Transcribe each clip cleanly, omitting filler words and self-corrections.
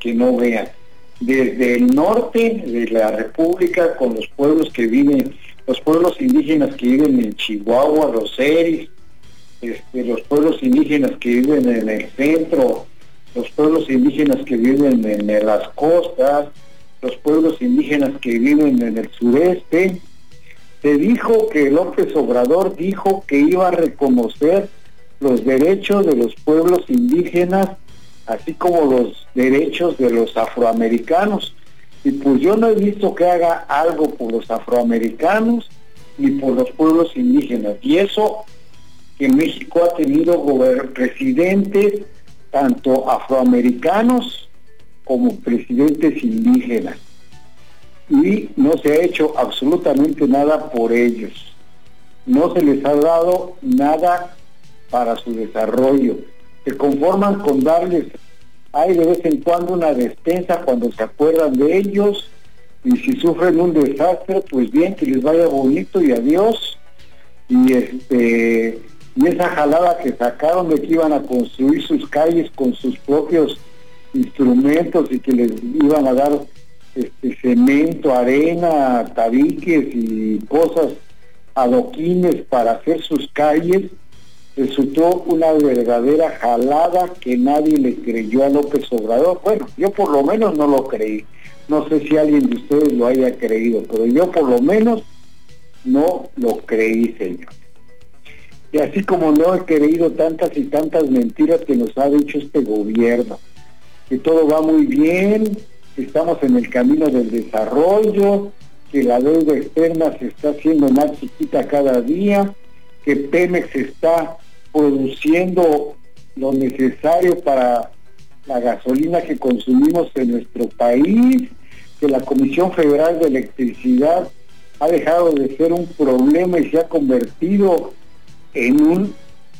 que no vean. Desde el norte de la República, con los pueblos que viven, los pueblos indígenas que viven en Chihuahua, los Seris, los pueblos indígenas que viven en el centro, los pueblos indígenas que viven en las costas, los pueblos indígenas que viven en el sureste. Se dijo que López Obrador dijo que iba a reconocer los derechos de los pueblos indígenas, así como los derechos de los afroamericanos. Y pues yo no he visto que haga algo por los afroamericanos ni por los pueblos indígenas. Y eso que México ha tenido presidentes tanto afroamericanos como presidentes indígenas. Y no se ha hecho absolutamente nada por ellos. No se les ha dado nada para su desarrollo. Se conforman con darles, hay de vez en cuando una despensa cuando se acuerdan de ellos, y si sufren un desastre, pues bien, que les vaya bonito y adiós. Y esa jalada que sacaron de que iban a construir sus calles con sus propios instrumentos y que les iban a dar cemento, arena, tabiques y cosas, adoquines para hacer sus calles, resultó una verdadera jalada que nadie le creyó a López Obrador. Bueno, yo por lo menos no lo creí. No sé si alguien de ustedes lo haya creído, pero yo por lo menos no lo creí, señor. Y así como no he creído tantas y tantas mentiras que nos ha dicho este gobierno, que todo va muy bien, que estamos en el camino del desarrollo, que la deuda externa se está haciendo más chiquita cada día, que Pemex está produciendo lo necesario para la gasolina que consumimos en nuestro país, que la Comisión Federal de Electricidad ha dejado de ser un problema y se ha convertido en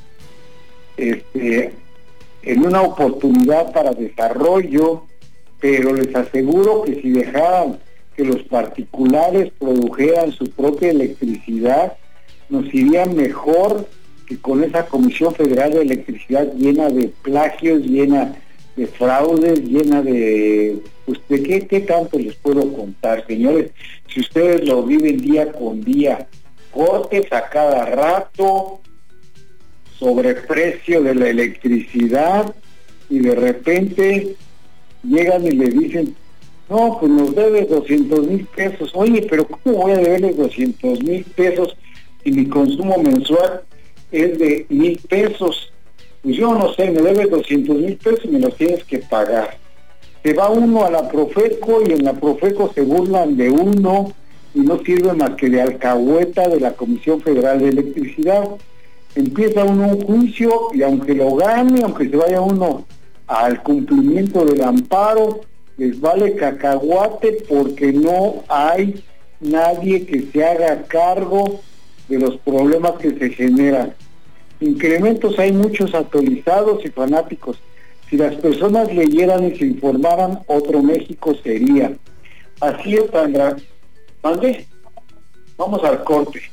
una oportunidad para desarrollo, pero les aseguro que si dejaran que los particulares produjeran su propia electricidad, nos iría mejor que con esa Comisión Federal de Electricidad llena de plagios, llena de fraudes, llena de... ¿de qué tanto les puedo contar, señores? Si ustedes lo viven día con día, cortes a cada rato, sobreprecio de la electricidad, y de repente llegan y le dicen, no, pues nos debe 200,000 pesos. Oye, pero ¿cómo voy a deberles 200,000 pesos si mi consumo mensual es de 1,000 pesos? Pues yo no sé, me debes 200,000 pesos y me los tienes que pagar. Se va uno a la Profeco y en la Profeco se burlan de uno y no sirve más que de alcahueta de la Comisión Federal de Electricidad. Empieza uno un juicio y aunque lo gane, aunque se vaya uno al cumplimiento del amparo, les vale cacahuate porque no hay nadie que se haga cargo de los problemas que se generan. Incrementos hay muchos actualizados y fanáticos. Si las personas leyeran y se informaran, otro México sería. Así es, Sandra. ¿Mande? Vamos al corte.